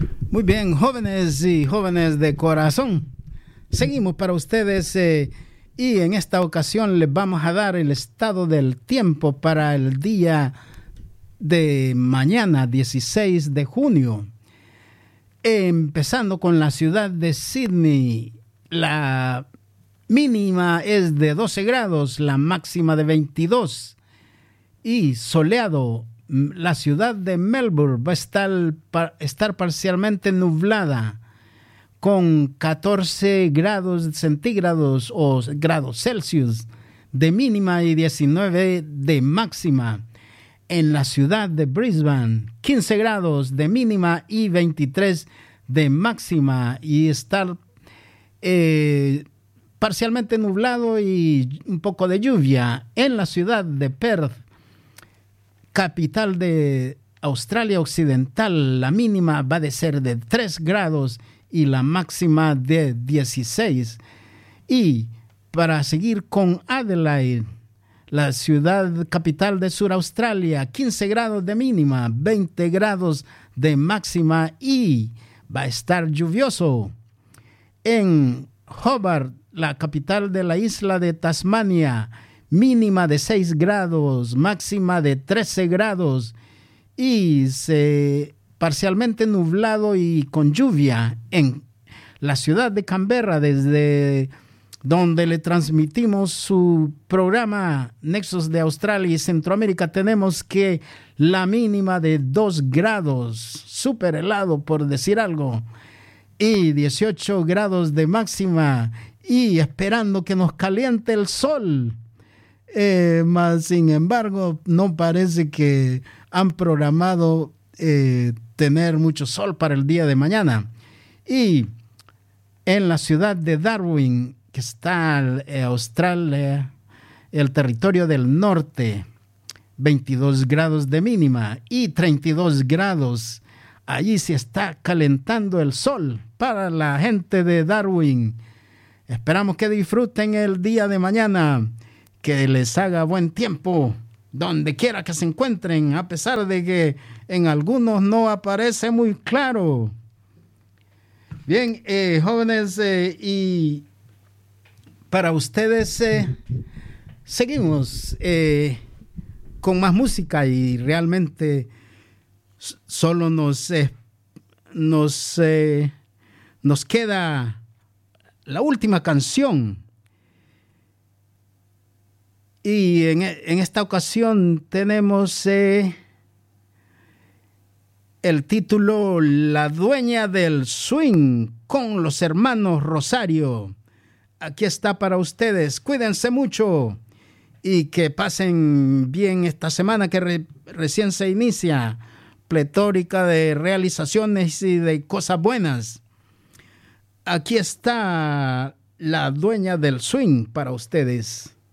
Muy bien, jóvenes y jóvenes de corazón. Seguimos para ustedes y en esta ocasión les vamos a dar el estado del tiempo para el día de mañana, 16 de junio. Empezando con la ciudad de Sydney, la mínima es de 12 grados, la máxima de 22 y soleado. La ciudad de Melbourne va a estar parcialmente nublada con 14 grados centígrados o grados Celsius de mínima y 19 de máxima. En la ciudad de Brisbane, 15 grados de mínima y 23 de máxima y estar parcialmente nublado y un poco de lluvia. En la ciudad de Perth, capital de Australia Occidental, la mínima va a ser de 3 grados y la máxima de 16. Y para seguir con Adelaide, la ciudad capital de Sur Australia, 15 grados de mínima, 20 grados de máxima y va a estar lluvioso. En Hobart, la capital de la isla de Tasmania, mínima de 6 grados, máxima de 13 grados y parcialmente nublado y con lluvia. En la ciudad de Canberra, desde donde le transmitimos su programa Nexos de Australia y Centroamérica, tenemos que la mínima de 2 grados, súper helado por decir algo, y 18 grados de máxima y esperando que nos caliente el sol. Mas, sin embargo, no parece que han programado tener mucho sol para el día de mañana. Y en la ciudad de Darwin, que está Australia, el territorio del norte, 22 grados de mínima y 32 grados. Allí se está calentando el sol para la gente de Darwin. Esperamos que disfruten el día de mañana, que les haga buen tiempo donde quiera que se encuentren, a pesar de que en algunos no aparece muy claro. Bien, jóvenes, y para ustedes seguimos con más música y realmente solo nos queda la última canción. Y en esta ocasión tenemos el título La Dueña del Swing con los hermanos Rosario. Aquí está para ustedes. Cuídense mucho y que pasen bien esta semana que recién se inicia, pletórica de realizaciones y de cosas buenas. Aquí está La Dueña del Swing para ustedes.